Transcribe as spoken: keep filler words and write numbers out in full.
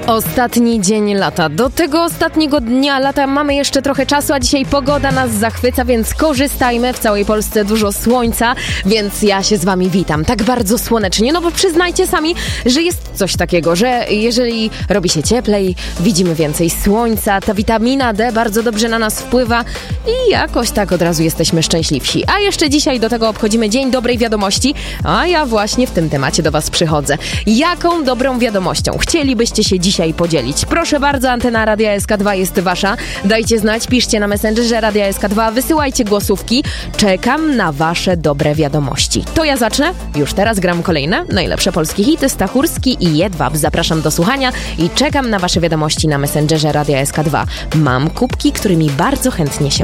Ostatni dzień lata. Do tego ostatniego dnia lata mamy jeszcze trochę czasu, a dzisiaj pogoda nas zachwyca, więc korzystajmy. W całej Polsce dużo słońca, więc ja się z wami witam. Tak bardzo słonecznie, no bo przyznajcie sami, że jest coś takiego, że jeżeli robi się cieplej, widzimy więcej słońca, ta witamina D bardzo dobrze na nas wpływa i jakoś tak od razu jesteśmy szczęśliwsi. A jeszcze dzisiaj do tego obchodzimy Dzień Dobrej Wiadomości, a ja właśnie w tym temacie do was przychodzę. Jaką dobrą wiadomością chcielibyście się dzisiaj podzielić? Proszę bardzo, antena Radia S K dwa jest wasza. Dajcie znać, piszcie na Messengerze Radia S K dwa, wysyłajcie głosówki. Czekam na wasze dobre wiadomości. To ja zacznę. Już teraz gram kolejne najlepsze polskie hity, Stachurski i Jedwab. Zapraszam do słuchania i czekam na wasze wiadomości na Messengerze Radia S K dwa. Mam kubki, którymi bardzo chętnie się